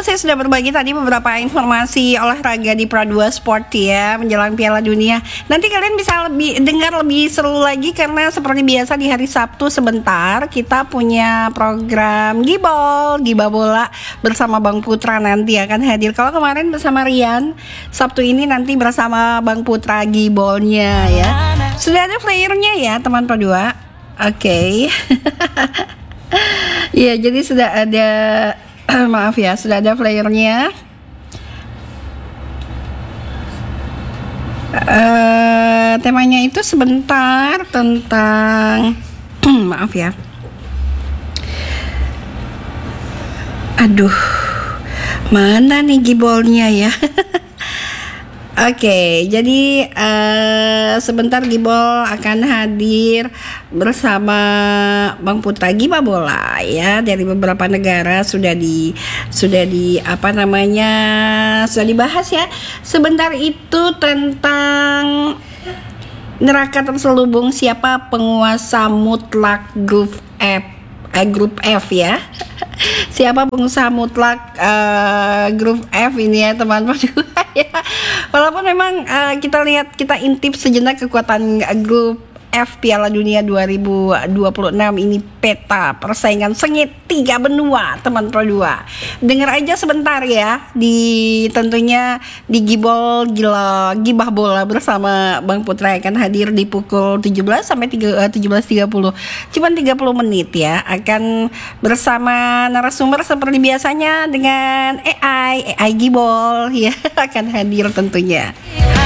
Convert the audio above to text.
saya sudah berbagi tadi beberapa informasi olahraga di Pro2 Sport ya menjelang Piala Dunia. Nanti kalian bisa dengar lebih seru lagi karena seperti biasa di hari Sabtu sebentar kita punya program Gibah Bola bersama Bang Putra nanti akan hadir. Kalau kemarin bersama Rian, Sabtu ini nanti bersama Bang Putra Gibolnya ya. Sudah ada playernya ya teman Pro2. Oke. Ya, jadi sudah ada maaf ya, sudah ada playernya. Temanya itu sebentar tentang maaf ya. Aduh, mana nih gibolnya ya? Oke, jadi sebentar Gibol akan hadir bersama Bang Putra Gibah Bola ya dari beberapa negara sudah dibahas ya. Sebentar itu tentang neraka terselubung siapa penguasa mutlak grup F ya. Siapa pengusaha mutlak grup F ini ya teman-teman ya. Walaupun memang kita intip sejenak kekuatan grup F Piala Dunia 2026 ini peta persaingan sengit 3 benua teman Pro2. Dengar aja sebentar ya tentunya di Gibah Bola bersama Bang Putra akan hadir di pukul 17 sampai 17.30. Cuman 30 menit ya, akan bersama narasumber seperti biasanya dengan AI Gibol ya akan hadir tentunya.